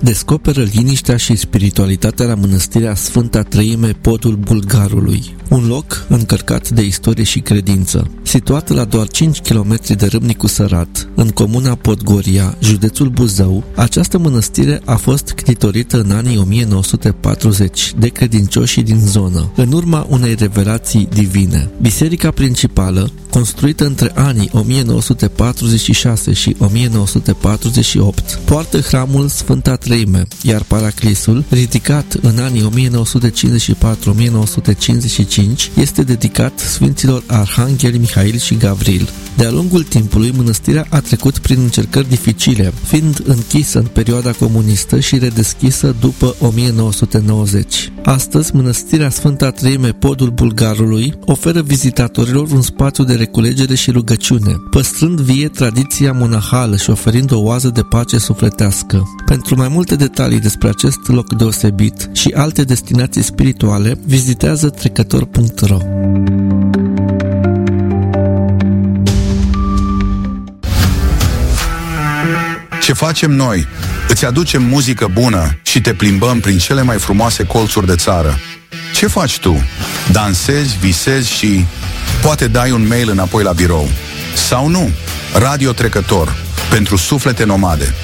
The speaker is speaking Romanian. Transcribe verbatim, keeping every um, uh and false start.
descoperă liniștea și spiritualitatea la mănăstirea Sfânta Treime, podul Bulgarului, un loc încărcat de istorie și credință. Situată la doar cinci kilometri de Râmnicu Sărat, în comuna Podgoria, județul Buzău, această mănăstire a fost ctitorită în anii o mie nouă sute patruzeci de credincioșii din zonă, în urma unei revelații divine. Biserica principală, construită între anii o mie nouă sute patruzeci și șase și o mie nouă sute patruzeci și opt, poartă hramul Sfânta Treime, iar paraclisul, ridicat în anii o mie nouă sute cincizeci și patru - o mie nouă sute cincizeci și cinci, este dedicat Sfinților Arhangheli Mihail și Gavril. De-a lungul timpului, mănăstirea a trecut prin încercări dificile, fiind închisă în perioada comunistă și redeschisă după o mie nouă sute nouăzeci. Astăzi, mănăstirea Sfânta Treime, podul Bulgarului, oferă vizitatorilor un spațiu de reculegere și rugăciune, păstrând vie tradiția monahală și oferind o oază de pace sufletească. Pentru mai multe detalii despre acest loc deosebit și alte destinații spirituale, vizitează trecător punct ro. Ce facem noi? Îți aducem muzică bună și te plimbăm prin cele mai frumoase colțuri de țară. Ce faci tu? Dansezi, visezi și poate dai un mail înapoi la birou. Sau nu? Radio Trecător, pentru suflete nomade.